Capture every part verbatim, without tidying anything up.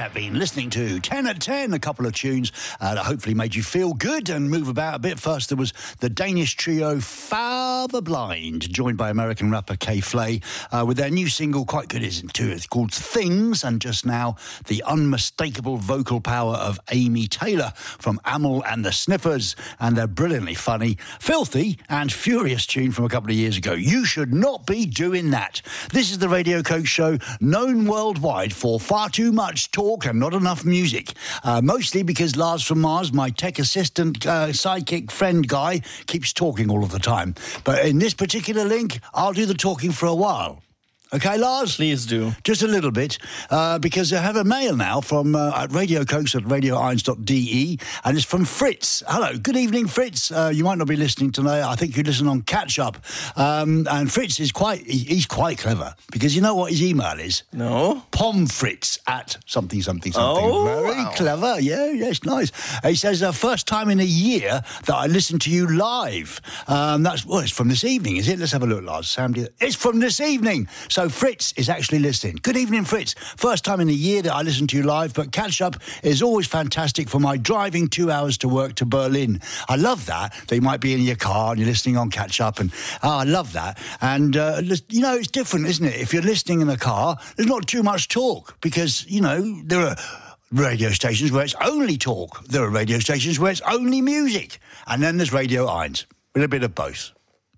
have been listening to ten at ten, a couple of tunes uh, that hopefully made you feel good and move about a bit. First, there was the Danish trio Father Blind, joined by American rapper K-Flay, uh, with their new single, quite good, isn't it, too? It's called Things, and just now, the unmistakable vocal power of Amy Taylor from Amyl and the Sniffers, and their brilliantly funny, filthy and furious tune from a couple of years ago. You should not be doing that. This is the Radio Coke Show, known worldwide for far too much talk and not enough music. Uh, mostly because Lars from Mars, my tech assistant, uh, sidekick friend guy, keeps talking all of the time. But in this particular link, I'll do the talking for a while. Okay, Lars? Please do. Just a little bit, uh, because I have a mail now from uh, at Radio Cokes at radio irons dot d e, and it's from Fritz. Hello, good evening, Fritz. Uh, you might not be listening tonight. I think you listen on Catch Up. Um, and Fritz is quite, he, he's quite clever, because you know what his email is? No. Pomfritz at something, something, something. Oh, Very wow. clever. Yeah, yes, nice. Uh, he says, uh, first time in a year that I listened to you live. Um, that's, well, it's from this evening, is it? Let's have a look, Lars. Sam, do you- it's from this evening. So Fritz is actually listening. Good evening, Fritz. First time in a year that I listen to you live, but Catch Up is always fantastic for my driving two hours to work to Berlin. I love that. That you might be in your car and you're listening on Catch Up, and oh, I love that. And, uh, you know, it's different, isn't it? If you're listening in the car, there's not too much talk because, you know, there are radio stations where it's only talk. There are radio stations where it's only music. And then there's Radio Irons with a bit of both.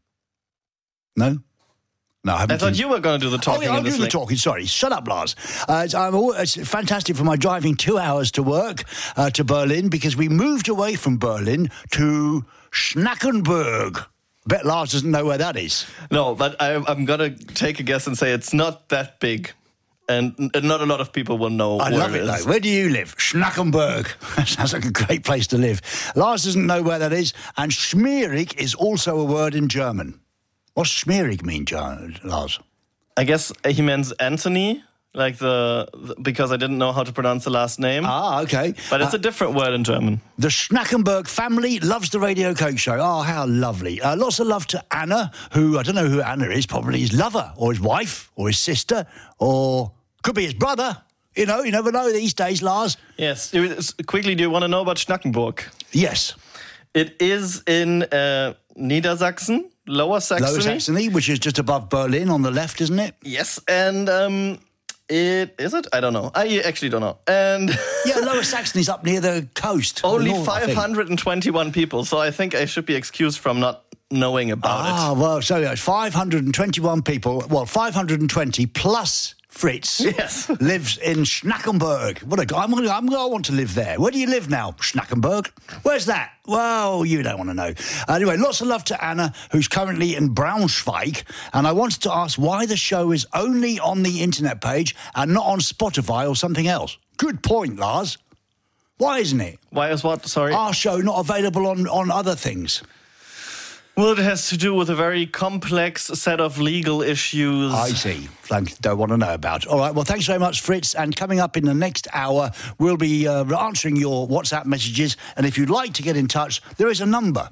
No? No, I, I thought you were going to do the talking. Oh, yeah, I'll in this do the link. talking. Sorry. Shut up, Lars. Uh, it's, I'm all, it's fantastic for my driving two hours to work uh, to Berlin because we moved away from Berlin to Schnackenburg. Bet Lars doesn't know where that is. No, but I, I'm going to take a guess and say it's not that big. And n- not a lot of people will know I where love it it, is. though. Where do you live? Schnackenburg. Sounds like a great place to live. Lars doesn't know where that is. And schmierig is also a word in German. What's schmierig mean, John, Lars? I guess he means Anthony, like the, the because I didn't know how to pronounce the last name. Ah, okay. But it's Uh, a different word in German. The Schnackenburg family loves the Radio Coke Show. Oh, how lovely. Uh, lots of love to Anna, who, I don't know who Anna is, probably his lover, or his wife, or his sister, or could be his brother. You know, you never know these days, Lars. Yes. Quickly, do you want to know about Schnackenburg? Yes. It is in uh, Niedersachsen, Lower Saxony. Lower Saxony, which is just above Berlin on the left, isn't it? Yes, and um, it is it? I don't know. I actually don't know. And Yeah, Lower Saxony's up near the coast. only the north, I think. five hundred twenty-one people, so I think I should be excused from not knowing about Ah, well, so yeah, five hundred twenty-one people, well, five hundred twenty plus Fritz Yes. lives in Schnackenburg. What a guy. I'm gonna, I'm gonna, I want to live there. Where do you live now? Schnackenburg? Where's that? Well, you don't want to know. Anyway, lots of love to Anna, who's currently in Braunschweig. And I wanted to ask why the show is only on the internet page and not on Spotify or something else. Good point, Lars. Why isn't it? it. Why is what? Sorry. Our show not available on, on other things? Well, it has to do with a very complex set of legal issues. I see. Flank don't want to know about. All right, well, thanks very much, Fritz. And coming up in the next hour, we'll be uh, answering your WhatsApp messages. And if you'd like to get in touch, there is a number.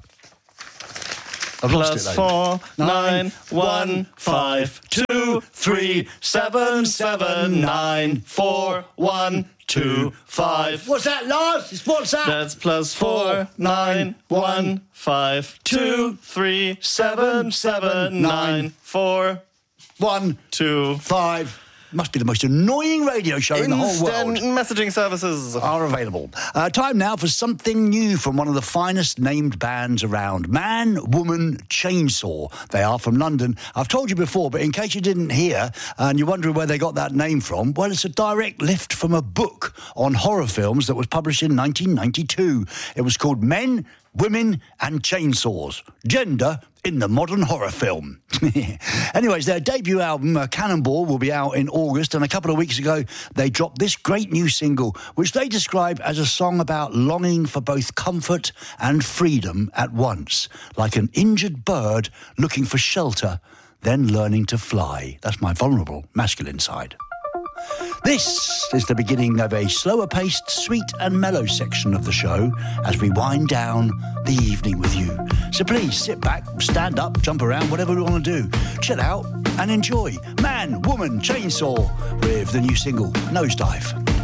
I've lost Plus it, though. four, nine, one, five, two, three, seven, seven, nine, four, one, two, five. What's that, Lars? It's WhatsApp. That's plus four, nine, one, five, two, three, seven, seven, nine, four, One, two. five. Must be the most annoying radio show in the whole world. Instant messaging services Are available. Uh, time now for something new from one of the finest named bands around. Man, Woman, Chainsaw. They are from London. I've told you before, but in case you didn't hear and you're wondering where they got that name from, well, it's a direct lift from a book on horror films that was published in nineteen ninety-two. It was called Men, Women and Chainsaws. Gender in the modern horror film. Anyways, their debut album, uh, Cannonball, will be out in August, and a couple of weeks ago, they dropped this great new single, which they describe as a song about longing for both comfort and freedom at once, like an injured bird looking for shelter, then learning to fly. That's my vulnerable masculine side. This is the beginning of a slower-paced, sweet and mellow section of the show as we wind down the evening with you. So please sit back, stand up, jump around, whatever we want to do. Chill out and enjoy Man, Woman, Chainsaw with the new single, Nosedive.